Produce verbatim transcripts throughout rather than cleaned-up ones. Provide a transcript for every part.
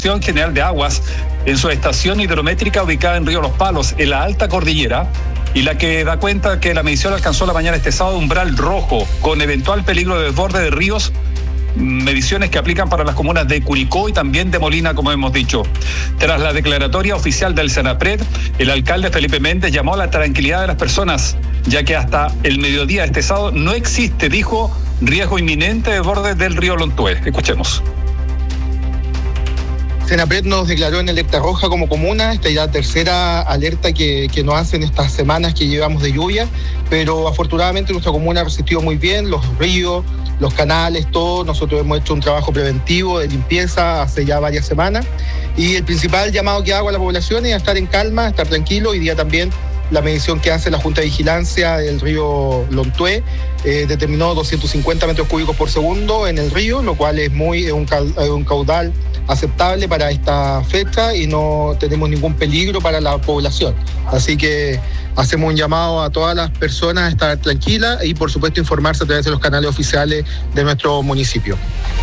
Dirección General de Aguas en su estación hidrométrica ubicada en Río Los Palos, en la alta cordillera, y la que da cuenta que la medición alcanzó la mañana este sábado umbral rojo, con eventual peligro de desborde de ríos, mediciones que aplican para las comunas de Curicó y también de Molina, como hemos dicho. Tras la declaratoria oficial del Senapred, el alcalde Felipe Méndez llamó a la tranquilidad de las personas, ya que hasta el mediodía de este sábado no existe, dijo, riesgo inminente de desbordes del río Lontué. Escuchemos. Senapred nos declaró en alerta roja como comuna. Esta es la tercera alerta que, que nos hacen estas semanas que llevamos de lluvia, pero afortunadamente nuestra comuna ha resistido muy bien, los ríos, los canales, todo. Nosotros hemos hecho un trabajo preventivo de limpieza hace ya varias semanas, y el principal llamado que hago a la población es a estar en calma, a estar tranquilo. Hoy día también la medición que hace la Junta de Vigilancia del río Lontué eh, determinó doscientos cincuenta metros cúbicos por segundo en el río, lo cual es muy un, un caudal aceptable para esta fecha y no tenemos ningún peligro para la población. Así que hacemos un llamado a todas las personas a estar tranquilas y, por supuesto, informarse a través de los canales oficiales de nuestro municipio.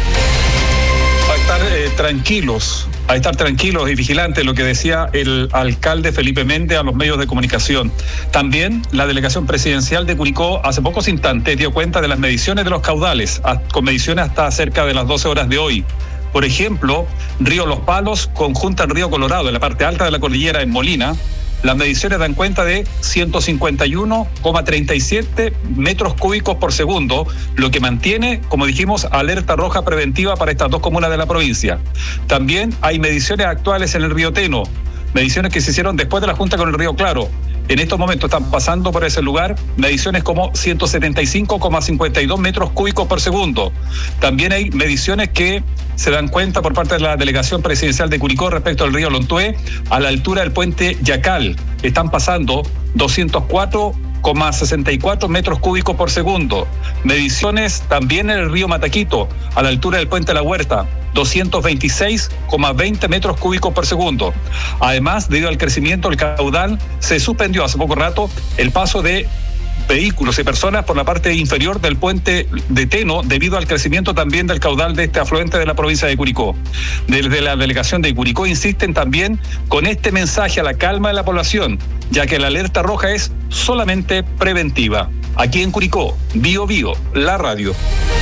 A estar eh, tranquilos, a estar tranquilos y vigilantes, lo que decía el alcalde Felipe Méndez a los medios de comunicación. También la delegación presidencial de Curicó hace pocos instantes dio cuenta de las mediciones de los caudales, con mediciones hasta cerca de las doce horas de hoy. Por ejemplo, Río Los Palos conjunta el Río Colorado en la parte alta de la cordillera en Molina. Las mediciones dan cuenta de ciento cincuenta y uno coma treinta y siete metros cúbicos por segundo, lo que mantiene, como dijimos, alerta roja preventiva para estas dos comunas de la provincia. También hay mediciones actuales en el río Teno, mediciones que se hicieron después de la junta con el río Claro. En estos momentos están pasando por ese lugar mediciones como ciento setenta y cinco coma cincuenta y dos metros cúbicos por segundo. También hay mediciones que se dan cuenta por parte de la delegación presidencial de Curicó respecto al río Lontué, a la altura del puente Yacal. Están pasando doscientos cuatro coma sesenta y cuatro metros cúbicos por segundo. Mediciones también en el río Mataquito, a la altura del puente La Huerta, doscientos veintiséis coma veinte metros cúbicos por segundo. Además, debido al crecimiento del caudal, se suspendió hace poco rato el paso de vehículos y personas por la parte inferior del puente de Teno, debido al crecimiento también del caudal de este afluente de la provincia de Curicó. Desde la delegación de Curicó insisten también con este mensaje a la calma de la población, ya que la alerta roja es solamente preventiva. Aquí en Curicó, Bio Bio, la radio.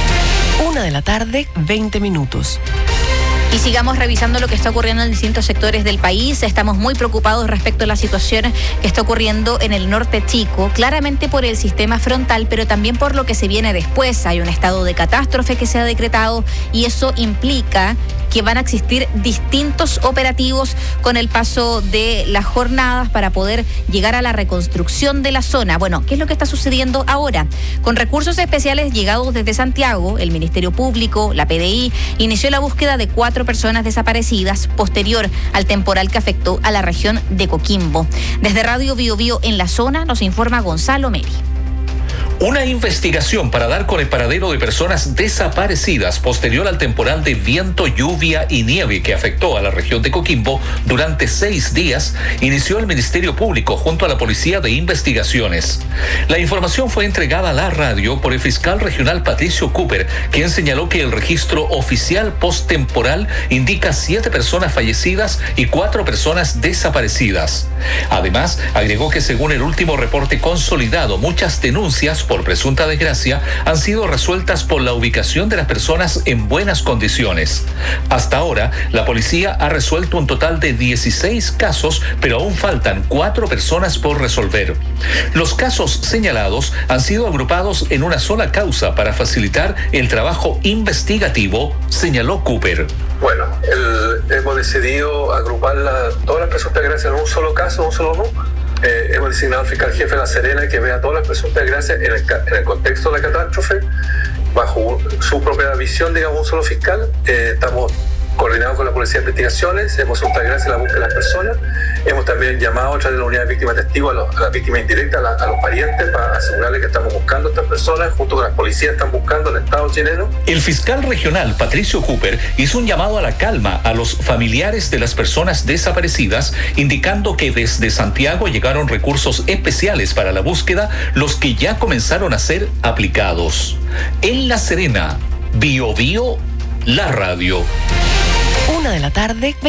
Una de la tarde, veinte minutos. Y sigamos revisando lo que está ocurriendo en distintos sectores del país. Estamos muy preocupados respecto a la situación que está ocurriendo en el norte chico, claramente por el sistema frontal, pero también por lo que se viene después. Hay un estado de catástrofe que se ha decretado y eso implica que van a existir distintos operativos con el paso de las jornadas para poder llegar a la reconstrucción de la zona. Bueno, ¿qué es lo que está sucediendo ahora? Con recursos especiales llegados desde Santiago, el Ministerio Público, la P D I, inició la búsqueda de cuatro personas desaparecidas posterior al temporal que afectó a la región de Coquimbo. Desde Radio Bio Bio en la zona nos informa Gonzalo Meri. Una investigación para dar con el paradero de personas desaparecidas posterior al temporal de viento, lluvia y nieve que afectó a la región de Coquimbo durante seis días inició el Ministerio Público junto a la Policía de Investigaciones. La información fue entregada a la radio por el fiscal regional Patricio Cooper, quien señaló que el registro oficial posttemporal indica siete personas fallecidas y cuatro personas desaparecidas. Además, agregó que según el último reporte consolidado, muchas denuncias por presunta desgracia han sido resueltas por la ubicación de las personas en buenas condiciones. Hasta ahora, la policía ha resuelto un total de dieciséis casos, pero aún faltan cuatro personas por resolver. Los casos señalados han sido agrupados en una sola causa para facilitar el trabajo investigativo, señaló Cooper. Bueno, el, hemos decidido agrupar la, todas las presuntas desgracias en un solo caso, un solo no. Eh, hemos designado al fiscal jefe de La Serena que vea todas las presuntas desgracias en el, en el contexto de la catástrofe, bajo su propia visión, digamos, un solo fiscal. Eh, estamos coordinados con la Policía de Investigaciones, hemos hecho un gracias a la búsqueda de las personas. Hemos también llamado a través de la unidad de víctimas testigos a, los, a las víctimas indirectas, a, la, a los parientes, para asegurarles que estamos buscando a estas personas, junto con las policías están buscando al Estado chileno. El fiscal regional Patricio Cooper hizo un llamado a la calma a los familiares de las personas desaparecidas, indicando que desde Santiago llegaron recursos especiales para la búsqueda, los que ya comenzaron a ser aplicados. En La Serena, Bio Bio, la radio. Una de la tarde.